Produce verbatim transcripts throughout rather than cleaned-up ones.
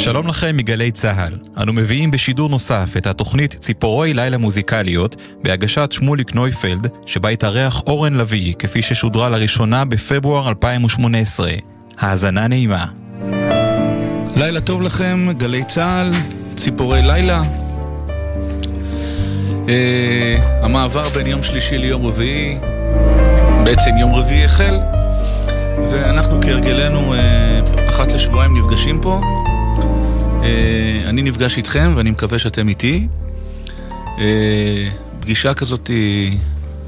שלום לכם מגלי צהל. אנו מביאים בשידור נוסף את התוכנית ציפורי לילה מוזיקליות בהגשת שמוליק נויפלד, שבה התארח אורן לוי, כפי ששודרה לראשונה בפברואר אלפיים ושמונה עשרה. האזנה נעימה. לילה טוב לכם, גלי צהל, ציפורי לילה. אה, המעבר בין יום שלישי ליום רביעי, בעצם יום רביעי החל, ואנחנו כהרגלנו אה, אחת לשבועיים נפגשים פה. אה, אני נפגש איתכם ואני מקווה שאתם איתי. אה, פגישה כזאת היא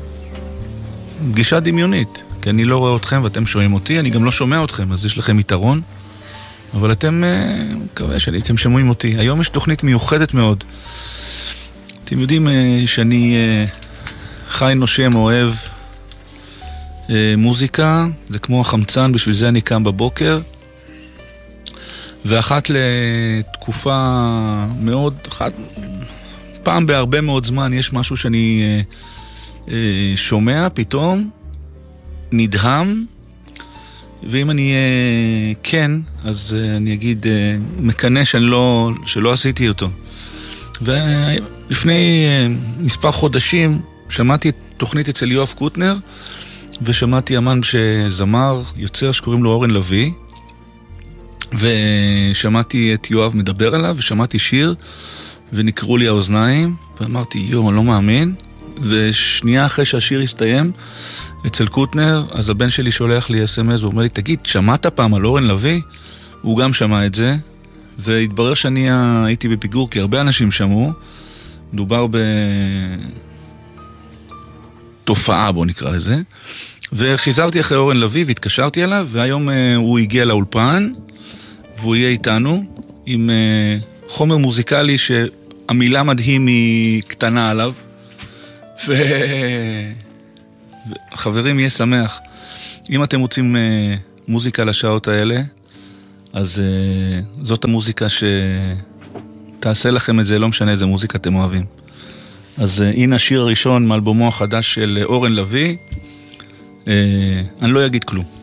פגישה דמיונית, כי אני לא רואה אתכם ואתם שומעים אותי, אני גם לא שומע אתכם, אז יש לכם יתרון. אבל אתם, מקווה שאתם שומעים אותי. היום יש תוכנית מיוחדת מאוד. אתם יודעים שאני חי נושם, אוהב מוזיקה, זה כמו החמצן, בשביל זה אני קם בבוקר. ואחת לתקופה מאוד, אחת, פעם בהרבה מאוד זמן יש משהו שאני שומע, פתאום נדהם, ואם אני אהיה כן, אז אני אגיד, מקנה שאני לא, שלא עשיתי אותו. ולפני מספר חודשים שמעתי תוכנית אצל יואב קוטנר, ושמעתי אמן שזמר, יוצר שקוראים לו אורן לוי, ושמעתי את יואב מדבר עליו, ושמעתי שיר, ונקראו לי האוזניים, ואמרתי, יואו, אני לא מאמין. ושנייה אחרי שהשיר הסתיים, אצל קוטנר, אז הבן שלי שולח לי אס אם אס, הוא אומר לי, תגיד, שמעת פעם על אורן לוי? הוא גם שמע את זה, והתברר שאני הייתי בפיגור, כי הרבה אנשים שמעו, מדובר בתופעה, בוא נקרא לזה, וחיזרתי אחרי אורן לוי, והתקשרתי אליו, והיום הוא הגיע לאולפן, והוא יהיה איתנו, עם חומר מוזיקלי שהמילה מדהים היא קטנה עליו, ו... חברים, יהיה שמח. אם אתם רוצים uh, מוזיקה לשעות האלה, אז uh, זאת המוזיקה שתעשה לכם את זה, לא משנה איזה מוזיקה אתם אוהבים. אז uh, הנה השיר הראשון מאלבומו החדש של אורן לוי. uh, אני לא אגיד כלום.